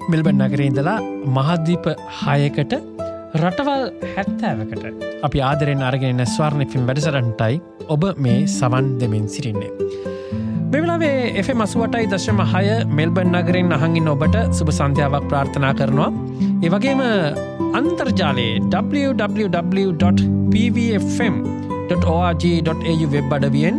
Melbourne නගරේ ඉඳලා මහද්වීප 6කට රටවල් 70කට අපි ආදරෙන් අරගෙන ඉන්න ස්වර්ණ FM වැඩසටහනටයි ඔබ මේ සවන් දෙමින් සිටින්නේ. මේ වෙලාවේ FM 88.6 මෙල්බන් නගරෙන් අහන් ඉන්න ඔබට සුබ සන්ධ්‍යාවක් ප්‍රාර්ථනා කරනවා. ඒ වගේම අන්තර්ජාලයේ www.pvfm.org.au වෙබ් අඩවියෙන්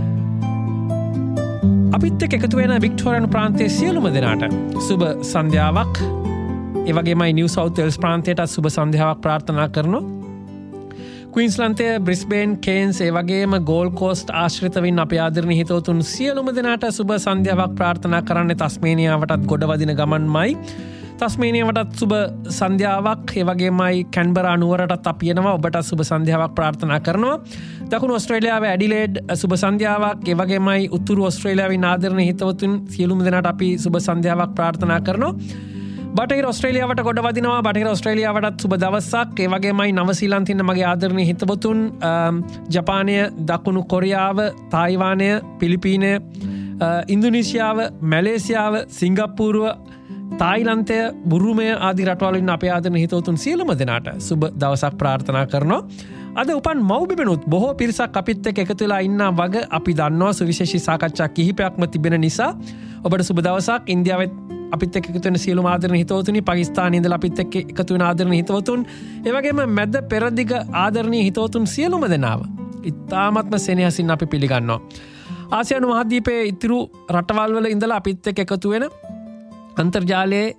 අපිත් එක්ක එකතු වෙන වික්ටෝරියානු ප්‍රාන්තයේ සියලුම දෙනාට සුබ සන්ධ්‍යාවක්. ඒ වගේමයි නිව් සවුත් වෙල්ස් ප්‍රාන්තයට සුබ සන්ධ්‍යාවක් ප්‍රාර්ථනා කරනවා. ක්වීන්ස්ලන්තය, බ්‍රිස්බේන්, කේන්ස් ඒ වගේම ගෝල්ඩ් කෝස්ට් ආශ්‍රිතවින් අපේ ආදරණීය හිතවතුන් සියලුම දෙනාට සුබ සන්ධ්‍යාවක් ප්‍රාර්ථනා කරන්නේ තස්මේනියාවටත් ගොඩ වදින ගමන්මයි. තස්මේනියාවටත් සුබ සන්ධ්‍යාවක්. ඒ වගේමයි කැන්බරා නුවරටත් අපි එනවා. ඔබට සුබ සන්ධ්‍යාවක් ප්‍රාර්ථනා කරනවා. දකුණු ඔස්ට්‍රේලියාවේ ඇඩිලේඩ් සුබ සන්ධ්‍යාවක්. ඒ වගේමයි උතුරු ඔස්ට්‍රේලියාවේ ආදරණීය හිතවතුන් සියලුම දෙනාට අපි සුබ සන්ධ්‍යාවක් ප්‍රාර්ථනා කරනවා. බටහිර ඔස්ට්‍රේලියාවට ගොඩ වදිනවා. බටහිර ඔස්ට්‍රේලියාවටත් සුබ දවසක්. ඒ වගේමයි නවසීලන්තේ ඉන්න මගේ ආදරණීය හිතවතුන් ජපානය, දකුණු කොරියාව, තායිවානය, පිලිපීනය, ඉන්දුනීසියාව, මැලේසියාව, සිංගප්පූරුව, තායිලන්තය, බුරුමය ආදී රටවල් ඉන්න අපේ ආදරණීය හිතවතුන් සියලුම දෙනාට සුබ දවසක් ප්‍රාර්ථනා කරනවා. අද උපන් මව්බිමනුත් බොහෝ පිරිසක් අපිත් එක්ක එකතු වෙලා ඉන්නා වග අපි දන්නවා. සුවිශේෂී සාකච්ඡා කිහිපයක්ම තිබෙන නිසා ඔබට සුබ දවසක්. ඉන්දියාවෙත් අපිත් එක්ක එකතු වෙන සියලුම ආදරණීය හිතවතුනි, පාකිස්තානයේ ඉඳලා අපිත් එක්ක එකතු වෙන ආදරණීය හිතවතුන්, ඒ වගේම මැද පෙරදිග ආදරණීය හිතවතුන් සියලුම දෙනාව ඉතාමත්ම සෙනෙහසින් අපි පිළිගන්නවා. ආසියානු මහද්වීපයේ ඉතුරු රටවල් වල ඉඳලා අපිත් එක්ක එකතු වෙන අන්තර්ජාලයේ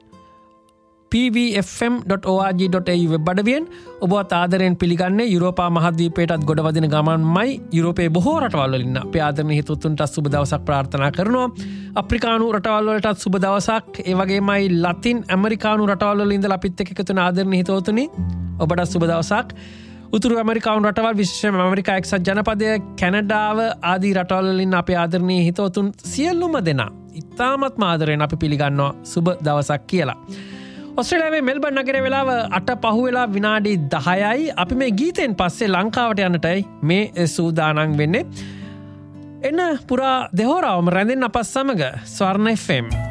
pvfm.org.au වෙබ් අඩවියෙන් ඔබවත් ආදරයෙන් පිළිගන්නේ. යුරෝපා මහද්වීපයටත් ගොඩ වදින ගමන්මයි යුරෝපයේ බොහෝ රටවල් වල ඉන්න අපේ ආදරණීය හිතවතුන්ට සුබ දවසක් ප්‍රාර්ථනා කරනවා. අප්‍රිකානු රටවල් වලටත් සුබ දවසක්. ඒ වගේමයි ලතින් ඇමරිකානු රටවල් වල ඉඳලා අපිත් එක්ක එකතු වෙන ආදරණීය හිතවතුනි ඔබට සුබ දවසක්. උතුරු ඇමරිකානු රටවල් විශේෂයෙන්ම ඇමරිකා එක්සත් ජනපදය, කැනඩාව ආදී රටවල් වල ඉන්න අපේ ආදරණීය හිතවතුන් සියලුම දෙනා ඉතාමත්ම ආදරයෙන් අපි පිළිගන්නවා සුබ දවසක් කියලා. ඔස්ට්‍රේලියාවේ මෙල්බන් නගරේ වෙලාව 8 වෙලා විනාඩි 10යි. අපි මේ ගීතෙන් පස්සේ ලංකාවට යන්නටයි මේ සූදානම් වෙන්නේ. එන්න පුරා දෙහොරාවම රැඳෙන්න අපත් සමග ස්වර්ණ FM.